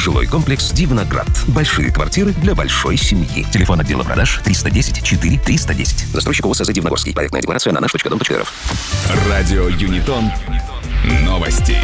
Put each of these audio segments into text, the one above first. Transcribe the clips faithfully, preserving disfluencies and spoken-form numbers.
Жилой комплекс «Дивноград». Большие квартиры для большой семьи. Телефон отдела продаж триста десять четыре триста десять. Застройщик ОСЗ «Дивногорский». Проектная декларация на наш точка дом точка р ф. Радио Юнитон. Новости.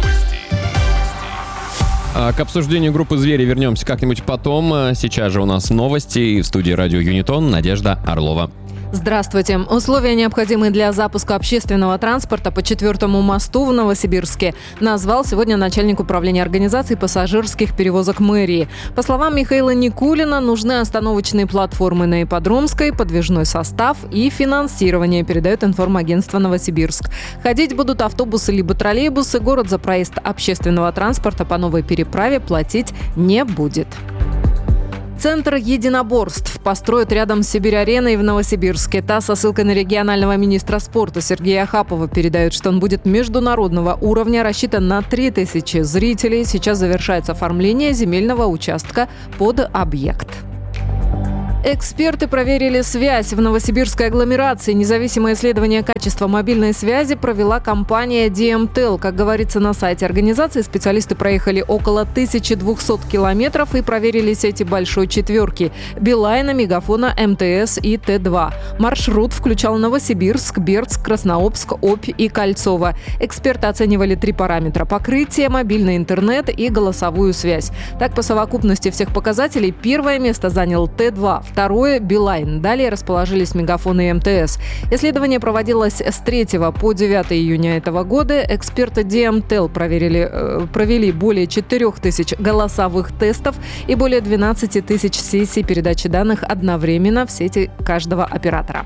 К обсуждению группы «Звери» вернемся как-нибудь потом. Сейчас же у нас новости. И в студии радио Юнитон Надежда Орлова. Здравствуйте. Условия, необходимые для запуска общественного транспорта по четвертому мосту в Новосибирске, назвал сегодня начальник управления организации пассажирских перевозок мэрии. По словам Михаила Никулина, нужны остановочные платформы на Ипподромской, подвижной состав и финансирование, передает информагентство «Новосибирск». Ходить будут автобусы либо троллейбусы. Город за проезд общественного транспорта по новой переправе платить не будет. Центр единоборств построят рядом с Сибирь-ареной в Новосибирске. ТАСС со ссылкой на регионального министра спорта Сергея Ахапова передает, что он будет международного уровня, рассчитан на три тысячи зрителей. Сейчас завершается оформление земельного участка под объект. Эксперты проверили связь в новосибирской агломерации. Независимое исследование качества мобильной связи провела компания ди эм тэл. Как говорится на сайте организации, специалисты проехали около тысячи двухсот километров и проверили сети большой четверки – Билайна, Мегафона, эм тэ эс и тэ два. Маршрут включал Новосибирск, Бердск, Краснообск, Обь и Кольцово. Эксперты оценивали три параметра – покрытие, мобильный интернет и голосовую связь. Так, по совокупности всех показателей первое место занял тэ два. Второе – Билайн. Далее расположились Мегафон и эм тэ эс. Исследование проводилось с третьего по девятое июня этого года. Эксперты ди эм тэл проверили, э, провели более четырех тысяч голосовых тестов и более двенадцати тысяч сессий передачи данных одновременно в сети каждого оператора.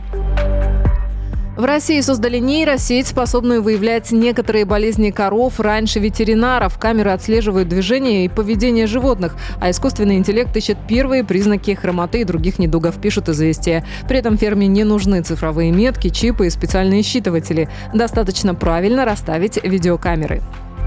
В России создали нейросеть, способную выявлять некоторые болезни коров раньше ветеринаров. Камеры отслеживают движение и поведение животных, а искусственный интеллект ищет первые признаки хромоты и других недугов, пишут «Известия». При этом ферме не нужны цифровые метки, чипы и специальные считыватели. Достаточно правильно расставить видеокамеры.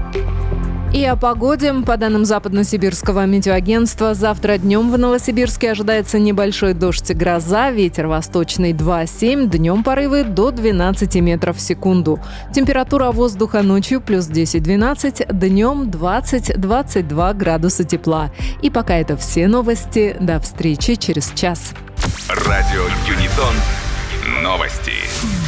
И о погоде. По данным Западно-Сибирского метеоагентства, завтра днем в Новосибирске ожидается небольшой дождь и гроза. Ветер восточный два семь, днем порывы до двенадцати метров в секунду. Температура воздуха ночью плюс десять-двенадцать, днем двадцать-двадцать два градуса тепла. И пока это все новости. До встречи через час. Радио Юнитон. Новости.